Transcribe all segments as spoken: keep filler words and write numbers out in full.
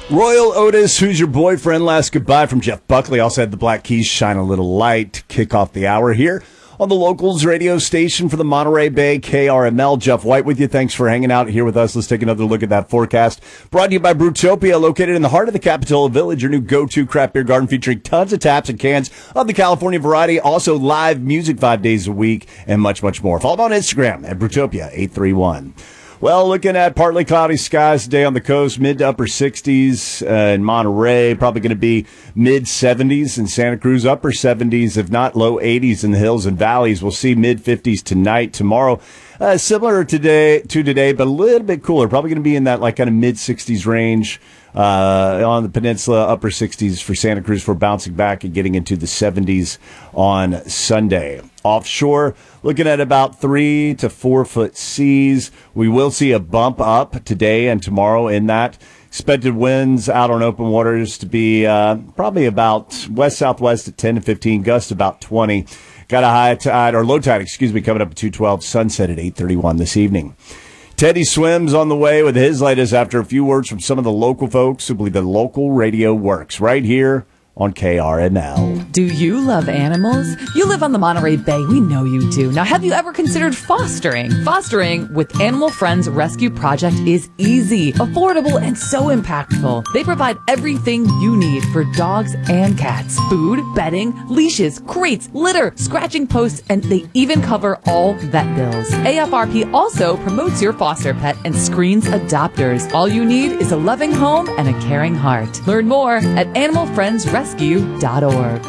Royal Otis, Who's Your Boyfriend? Last Goodbye from Jeff Buckley. Also had the Black Keys, Shine a Little Light to kick off the hour here on the Locals radio station for the Monterey Bay, K R M L. Jeff White with you. Thanks for hanging out here with us. Let's take another look at that forecast. Brought to you by Brewtopia, located in the heart of the Capitola Village, your new go-to craft beer garden featuring tons of taps and cans of the California variety. Also live music five days a week and much, much more. Follow them on Instagram at Brewtopia eight three one. Well, looking at partly cloudy skies today on the coast, mid to upper sixties uh, in Monterey, probably going to be mid seventies in Santa Cruz, upper seventies, if not low eighties in the hills and valleys. We'll see mid fifties tonight. Tomorrow, uh, similar today to today, but a little bit cooler. Probably going to be in that like kind of mid sixties range uh, on the peninsula, upper sixties for Santa Cruz for bouncing back and getting into the seventies on Sunday. Offshore, looking at about three to four foot seas. We will see a bump up today and tomorrow in that. Expected winds out on open waters to be uh, probably about west-southwest at ten to fifteen, gust about twenty. Got a high tide, or low tide, excuse me, coming up at two twelve, sunset at eight thirty-one this evening. Teddy Swims on the way with his latest after a few words from some of the local folks who believe the local radio works right here on K R M L. Do you love animals? You live on the Monterey Bay. We know you do. Now, have you ever considered fostering? Fostering with Animal Friends Rescue Project is easy, affordable, and so impactful. They provide everything you need for dogs and cats. Food, bedding, leashes, crates, litter, scratching posts, and they even cover all vet bills. A F R P also promotes your foster pet and screens adopters. All you need is a loving home and a caring heart. Learn more at animal friends rescue dot org.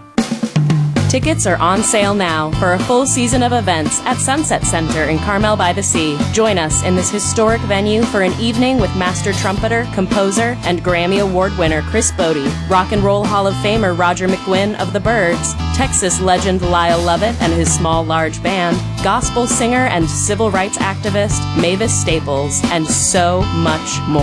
Tickets are on sale now for a full season of events at Sunset Center in Carmel by the Sea. Join us in this historic venue for an evening with master trumpeter, composer, and Grammy Award winner Chris Bodie, Rock and Roll Hall of Famer Roger McGuinn of the Byrds, Texas legend Lyle Lovett and his Small Large Band, gospel singer and civil rights activist Mavis Staples, and so much more.